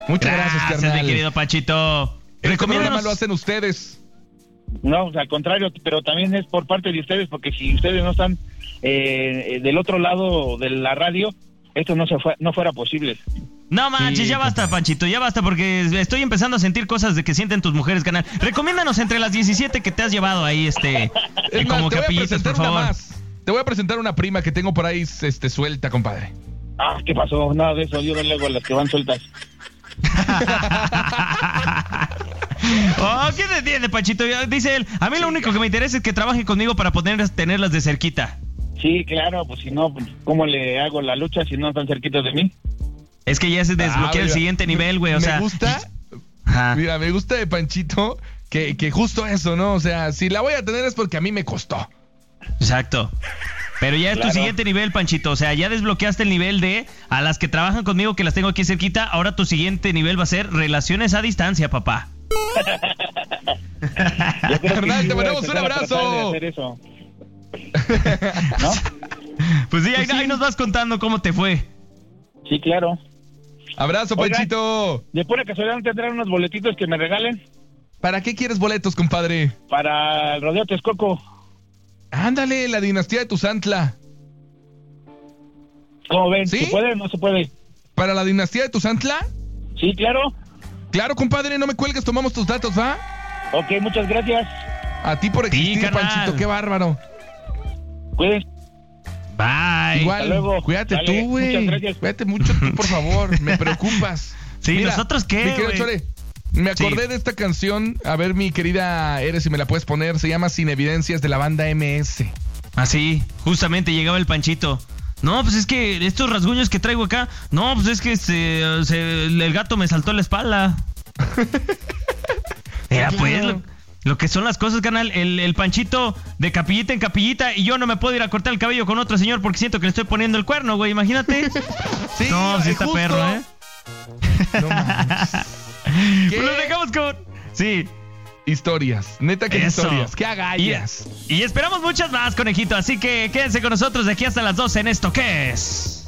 Muchas gracias, carnal. mi querido Panchito. Este programa lo hacen ustedes. No, al contrario, pero también es por parte de ustedes, porque si ustedes no están del otro lado de la radio, esto no fuera posible. No manches, ya basta, Panchito, ya basta, porque estoy empezando a sentir cosas de que sienten tus mujeres, canal. Recomiéndanos entre las 17 que te has llevado ahí, como capillitas, por favor. Te voy a presentar una prima que tengo por ahí, suelta, compadre. Ah, ¿qué pasó? Nada de eso, yo no le hago a las que van sueltas. ¿Quién te entiende, Panchito? Dice él, a mí lo único que me interesa es que trabajen conmigo para poder tenerlas de cerquita. Sí, claro, pues si no, ¿cómo le hago la lucha si no están cerquitos de mí? Es que ya se desbloquea el siguiente nivel, güey, Me gusta, mira, me gusta de Panchito que justo eso, ¿no? O sea, si la voy a tener es porque a mí me costó. Exacto. Pero ya es tu siguiente nivel, Panchito. O sea, ya desbloqueaste el nivel de a las que trabajan conmigo, que las tengo aquí cerquita. Ahora tu siguiente nivel va a ser relaciones a distancia, papá. Carnal, te mandamos un abrazo. ¿No? Pues sí, ahí nos vas contando cómo te fue. Sí, claro. Abrazo, oigan, Panchito. De pura casualidad, ¿no tendrán unos boletitos que me regalen? ¿Para qué quieres boletos, compadre? Para el Rodeo Texcoco. Ándale, la dinastía de Tuzantla. ¿Cómo ven? ¿Sí? ¿Se puede o no se puede? ¿Para la dinastía de Tuzantla? Sí, claro. Claro, compadre, no me cuelgues, tomamos tus datos, ¿va? Ok, muchas gracias. A ti por existir, Panchito, qué bárbaro. Cuídense. Bye. Igual, luego. Cuídate Dale, tú, güey. muchas gracias. Cuídate mucho tú, por favor. Me preocupas. Sí, mira, ¿nosotros qué, mi querido güey? Chore, me acordé de esta canción. A ver, mi querida Eres, si me la puedes poner. Se llama Sin Evidencias, de la banda MS. Así, justamente llegaba el Panchito. No, pues es que estos rasguños que traigo acá. No, pues es que el gato me saltó la espalda. Era pues lo que son las cosas, canal. El Panchito de capillita en capillita, y yo no me puedo ir a cortar el cabello con otro señor porque siento que le estoy poniendo el cuerno, güey. Imagínate. Sí, no, sí está justo. perro, ¿eh? No manches. Pues lo dejamos con... Sí. Historias, neta que Eso. historias, qué agallas. Y esperamos muchas más, conejito. Así que quédense con nosotros de aquí hasta las 12 en esto que es...